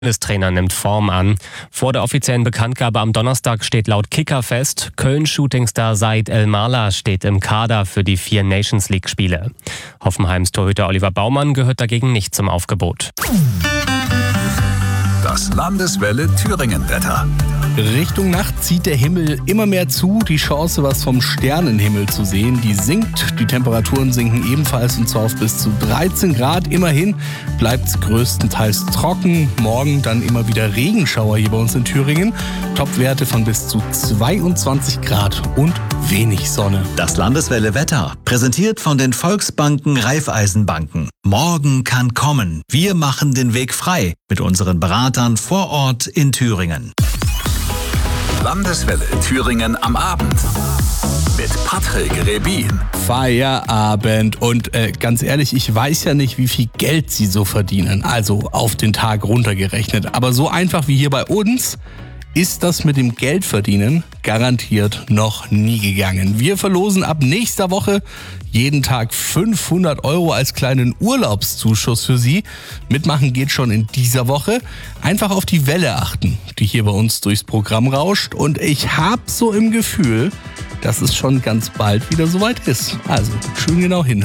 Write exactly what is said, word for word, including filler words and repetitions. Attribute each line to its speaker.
Speaker 1: Bundestrainer nimmt Form an. Vor der offiziellen Bekanntgabe am Donnerstag steht laut Kicker fest, Köln-Shootingstar Said El-Mallah steht im Kader für die vier Nations-League-Spiele. Hoffenheims Torhüter Oliver Baumann gehört dagegen nicht zum Aufgebot.
Speaker 2: Das Landeswelle Thüringen-Wetter.
Speaker 3: Richtung Nacht zieht der Himmel immer mehr zu. Die Chance, was vom Sternenhimmel zu sehen, die sinkt. Die Temperaturen sinken ebenfalls und zwar auf bis zu dreizehn Grad. Immerhin bleibt es größtenteils trocken. Morgen dann immer wieder Regenschauer hier bei uns in Thüringen. Topwerte von bis zu zweiundzwanzig Grad und wenig Sonne.
Speaker 2: Das Landeswelle Wetter, präsentiert von den Volksbanken Raiffeisenbanken. Morgen kann kommen. Wir machen den Weg frei mit unseren Beratern vor Ort in Thüringen. Landeswelle Thüringen am Abend mit Patrick Rebin.
Speaker 3: Feierabend und äh, ganz ehrlich, ich weiß ja nicht, wie viel Geld sie so verdienen, also auf den Tag runtergerechnet. Aber so einfach wie hier bei uns ist das mit dem Geldverdienen garantiert noch nie gegangen. Wir verlosen ab nächster Woche jeden Tag fünfhundert Euro als kleinen Urlaubszuschuss für Sie. Mitmachen geht schon in dieser Woche. Einfach auf die Welle achten, die hier bei uns durchs Programm rauscht. Und ich habe so im Gefühl, dass es schon ganz bald wieder soweit ist. Also schön genau hin.